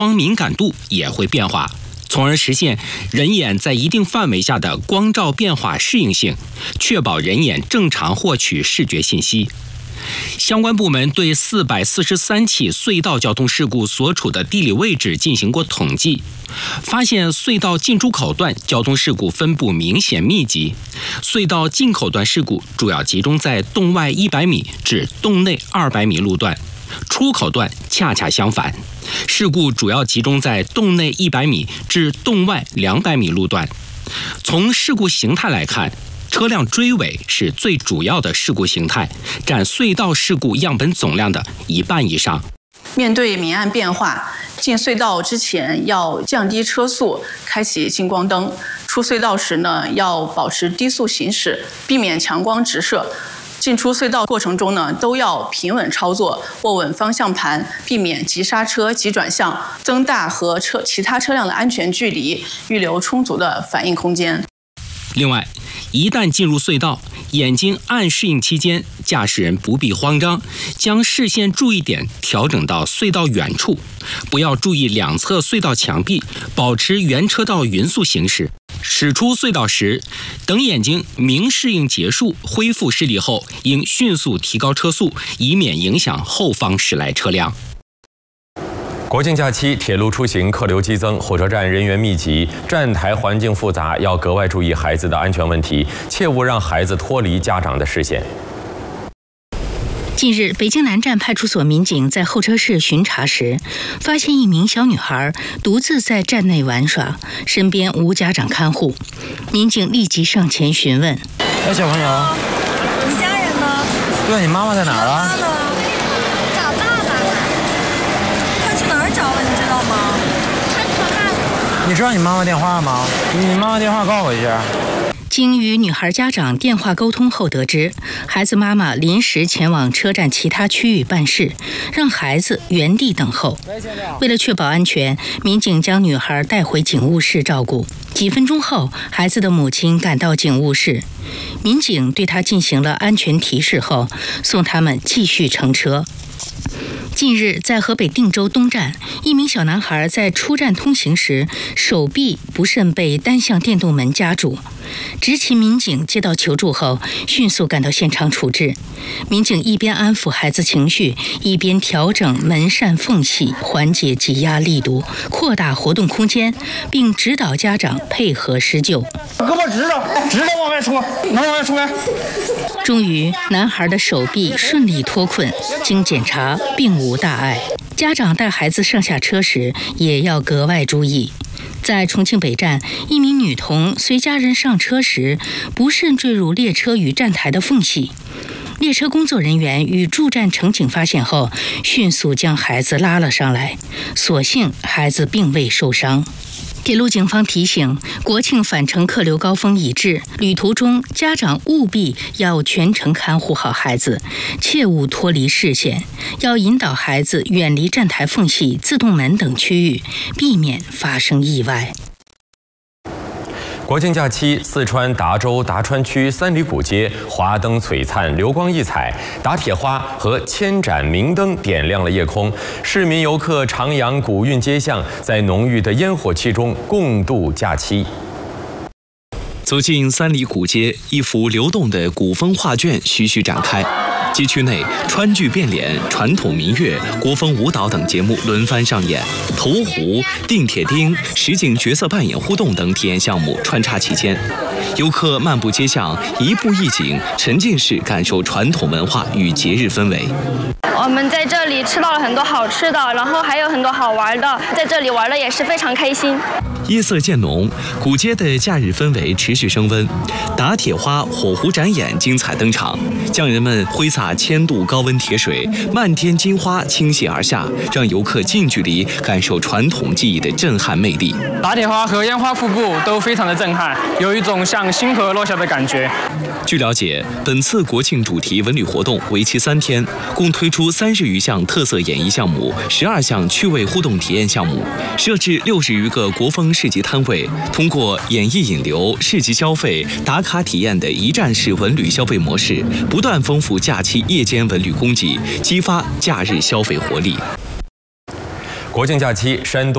光敏感度也会变化，从而实现人眼在一定范围下的光照变化适应性，确保人眼正常获取视觉信息。相关部门对443起隧道交通事故所处的地理位置进行过统计，发现隧道进出口段交通事故分布明显密集，隧道进口段事故主要集中在洞外100米至洞内200米路段，出口段恰恰相反，事故主要集中在洞内100米至洞外200米路段。从事故形态来看，车辆追尾是最主要的事故形态，占隧道事故样本总量的1半以上。 面对明暗变化，进隧道之前要降低车速，开启近光灯；出隧道时呢，要保持低速行驶，避免强光直射。进出隧道过程中呢，都要平稳操作，握稳方向盘，避免急刹车、急转向，增大和其他车辆的安全距离，预留充足的反应空间。 另外，一旦进入隧道，眼睛暗适应期间，驾驶人不必慌张，将视线注意点调整到隧道远处，不要注意两侧隧道墙壁，保持原车道匀速行驶。驶出隧道时，等眼睛明适应结束、恢复视力后，应迅速提高车速，以免影响后方驶来车辆。 国庆假期，铁路出行客流激增，火车站人员密集，站台环境复杂，要格外注意孩子的安全问题，切勿让孩子脱离家长的视线。 近日，北京南站派出所民警在候车室巡查时，发现一名小女孩独自在站内玩耍，身边无家长看护。民警立即上前询问：“ 哎，小朋友， 你家人呢？ 对，你妈妈在哪儿啊？” 妈呢？找爸爸了。他去哪儿找了？你知道吗？他找爸爸。 你知道你妈妈电话吗？你妈妈电话告诉我一下。 经与女孩家长电话沟通后得知，孩子妈妈临时前往车站其他区域办事，让孩子原地等候。为了确保安全，民警将女孩带回警务室照顾。几分钟后，孩子的母亲赶到警务室，民警对她进行了安全提示后，送他们继续乘车。近日，在河北定州东站，一名小男孩在出站通行时，手臂不慎被单向电动门夹住。执勤民警接到求助后，迅速赶到现场处置。民警一边安抚孩子情绪，一边调整门扇缝隙，缓解挤压力度，扩大活动空间，并指导家长配合施救。 胳膊直着往外出，能往外出来。 终于，男孩的手臂顺利脱困，经检查并无大碍。家长带孩子上下车时也要格外注意。在重庆北站，一名女童随家人上车时，不慎坠入列车与站台的缝隙。列车工作人员与驻站乘警发现后，迅速将孩子拉了上来，所幸孩子并未受伤。铁路警方提醒，国庆返程客流高峰已至，旅途中家长务必要全程看护好孩子，切勿脱离视线，要引导孩子远离站台缝隙、自动门等区域，避免发生意外。 国庆假期，四川达州达川区三里古街华灯璀璨，流光溢彩，打铁花和千盏明灯点亮了夜空。市民游客徜徉古韵街巷，在浓郁的烟火气中共度假期。 走进三里古街，一幅流动的古风画卷徐徐展开。街区内，川剧变脸、传统民乐、国风舞蹈等节目轮番上演，投壶、钉铁钉、实景角色扮演互动等体验项目穿插其间。游客漫步街巷，一步一景，沉浸式感受传统文化与节日氛围。 我们在这里吃到了很多好吃的，然后还有很多好玩的，在这里玩的也是非常开心。 夜色渐浓，古街的假日氛围持续升温，打铁花、火壶展演精彩登场，匠人们挥洒1000度高温铁水，漫天金花倾泻而下，让游客近距离感受传统技艺的震撼魅力。 打铁花和烟花瀑布都非常的震撼，有一种像星河落下的感觉。 据了解，本次国庆主题文旅活动为期3天，共推出30余项特色演艺项目，12项趣味互动体验项目，设置60余个国风市集摊位，通过演艺引流、市集消费、打卡体验的一站式文旅消费模式，不断丰富假期夜间文旅供给，激发假日消费活力。 国庆假期，山东